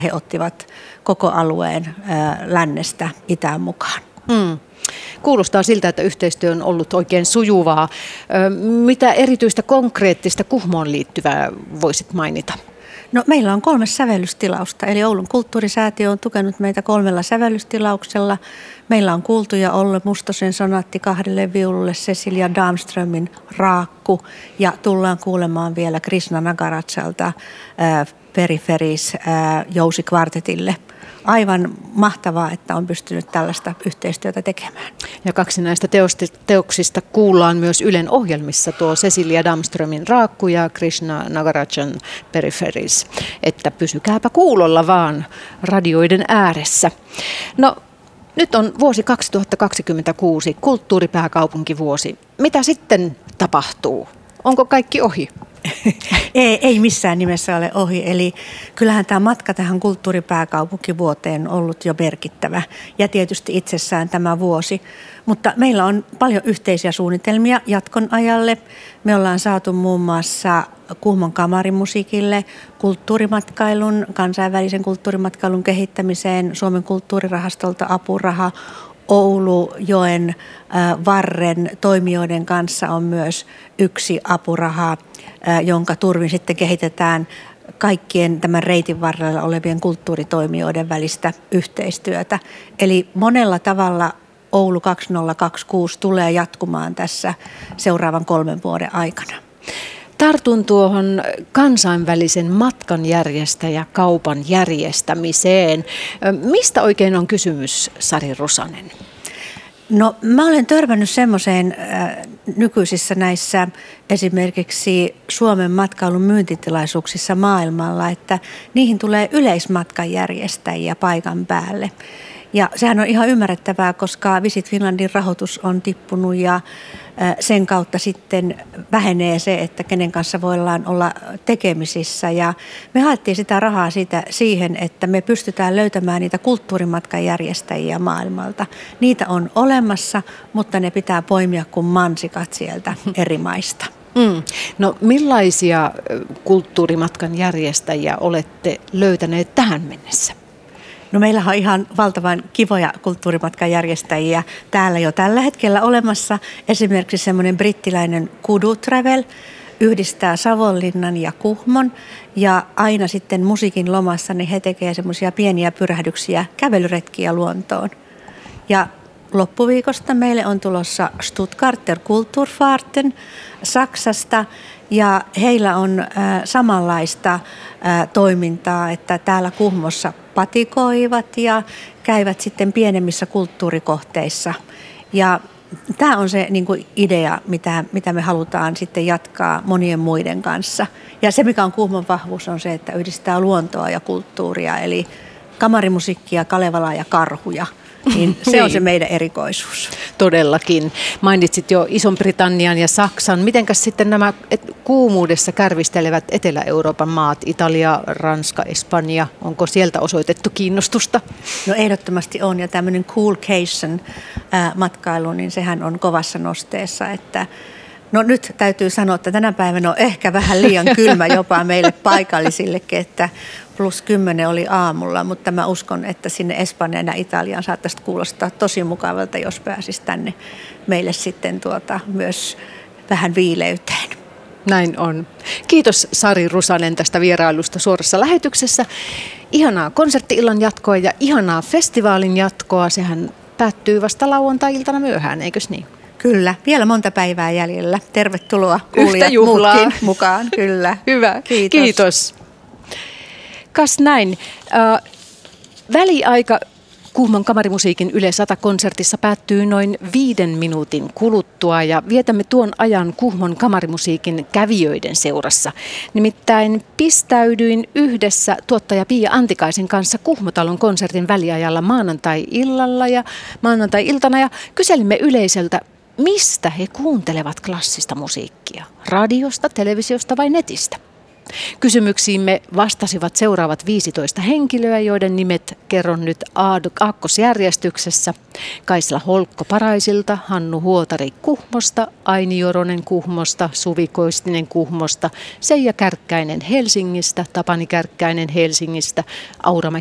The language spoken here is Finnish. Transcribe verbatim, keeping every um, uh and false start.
he ottivat koko alueen lännestä itään mukaan. Hmm. Kuulostaa siltä, että yhteistyö on ollut oikein sujuvaa. Mitä erityistä konkreettista Kuhmoon liittyvää voisit mainita? No, meillä on kolme sävellystilausta, eli Oulun kulttuurisäätiö on tukenut meitä kolmella sävellystilauksella. Meillä on kuultuja Olle Mustosen sonaatti kahdelle viululle, Cecilia Damströmin Raakku ja tullaan kuulemaan vielä Krishna Nagaratsalta äh, Periferis äh, jousikvartetille. Aivan mahtavaa, että on pystynyt tällaista yhteistyötä tekemään. Ja kaksi näistä teosti, teoksista kuullaan myös Ylen ohjelmissa, tuo Cecilia Damströmin Raakku ja Krishna Nagarajan Periferis. Että pysykääpä kuulolla vaan radioiden ääressä. No, nyt on vuosi kaksituhattakaksikymmentäkuusi, kulttuuripääkaupunkivuosi. Mitä sitten tapahtuu? Onko kaikki ohi? ei, ei missään nimessä ole ohi. Eli kyllähän tämä matka tähän kulttuuripääkaupunkivuoteen on ollut jo merkittävä ja tietysti itsessään tämä vuosi. Mutta meillä on paljon yhteisiä suunnitelmia jatkon ajalle. Me ollaan saatu muun muassa Kuhmon kamarimusiikille, kulttuurimatkailun, kansainvälisen kulttuurimatkailun kehittämiseen Suomen kulttuurirahastolta apuraha. Oulujoen varren toimijoiden kanssa on myös yksi apuraha, jonka turvin sitten kehitetään kaikkien tämän reitin varrella olevien kulttuuritoimijoiden välistä yhteistyötä. Eli monella tavalla Oulu kaksituhattakaksikymmentäkuusi tulee jatkumaan tässä seuraavan kolmen vuoden aikana. Tartun tuohon kansainvälisen matkanjärjestäjä kaupan järjestämiseen. Mistä oikein on kysymys, Sari Rusanen? No, mä olen törmännyt semmoiseen äh, nykyisissä näissä esimerkiksi Suomen matkailun myyntitilaisuuksissa maailmalla, että niihin tulee yleismatkanjärjestäjiä paikan päälle. Ja sehän on ihan ymmärrettävää, koska Visit Finlandin rahoitus on tippunut ja sen kautta sitten vähenee se, että kenen kanssa voidaan olla tekemisissä. Ja me haettiin sitä rahaa siitä, siihen, että me pystytään löytämään niitä kulttuurimatkanjärjestäjiä maailmalta. Niitä on olemassa, mutta ne pitää poimia kuin mansikat sieltä eri maista. Mm. No, millaisia kulttuurimatkan järjestäjiä olette löytäneet tähän mennessä? No, meillä on ihan valtavan kivoja kulttuurimatkajärjestäjiä täällä jo tällä hetkellä olemassa. Esimerkiksi semmoinen brittiläinen Kudu Travel yhdistää Savonlinnan ja Kuhmon. Ja aina sitten musiikin lomassa niin he tekevät semmoisia pieniä pyrähdyksiä, kävelyretkiä luontoon. Ja loppuviikosta meille on tulossa Stuttgarter Kulturfahrten Saksasta. Ja heillä on äh, samanlaista äh, toimintaa, että täällä Kuhmossa patikoivat ja käyvät sitten pienemmissä kulttuurikohteissa. Ja tämä on se niin kuin idea, mitä, mitä me halutaan sitten jatkaa monien muiden kanssa. Ja se, mikä on Kuhmon vahvuus, on se, että yhdistää luontoa ja kulttuuria, eli kamarimusiikkia, Kalevalaa ja karhuja. Niin se on se meidän erikoisuus. Todellakin. Mainitsit jo Ison-Britannian ja Saksan. Mitenkäs sitten nämä kuumuudessa kärvistelevät Etelä-Euroopan maat, Italia, Ranska, Espanja, onko sieltä osoitettu kiinnostusta? No, ehdottomasti on, ja tämmöinen coolcation matkailu, niin sehän on kovassa nosteessa, että no nyt täytyy sanoa, että tänä päivänä on ehkä vähän liian kylmä jopa meille paikallisillekin, että plus kymmenen oli aamulla, mutta mä uskon, että sinne Espanjaan ja Italiaan saattaisi kuulostaa tosi mukavalta, jos pääsisi tänne meille sitten tuota myös vähän viileyteen. Näin on. Kiitos Sari Rusanen tästä vierailusta suorassa lähetyksessä. Ihanaa konsertti-illan jatkoa ja ihanaa festivaalin jatkoa. Sehän päättyy vasta lauantai-iltana myöhään, eikös niin? Kyllä, vielä monta päivää jäljellä. Tervetuloa kuulijat muutkin mukaan. Kyllä. Hyvä, kiitos. kiitos. Kas näin. Äh, väliaika Kuhmon kamarimusiikin Yle sata-konsertissa päättyy noin viiden minuutin kuluttua ja vietämme tuon ajan Kuhmon kamarimusiikin kävijöiden seurassa. Nimittäin pistäydyin yhdessä tuottaja Pia Antikaisen kanssa Kuhmotalon konsertin väliajalla maanantai-illalla ja maanantai-iltana ja kyselimme yleisöltä, mistä he kuuntelevat klassista musiikkia? Radiosta, televisiosta vai netistä? Kysymyksiimme vastasivat seuraavat viisitoista henkilöä, joiden nimet kerron nyt aakkosjärjestyksessä. Kaisla Holkko Paraisilta, Hannu Huotari Kuhmosta, Aini Joronen Kuhmosta, Suvi Koistinen Kuhmosta, Seija Kärkkäinen Helsingistä, Tapani Kärkkäinen Helsingistä, Aura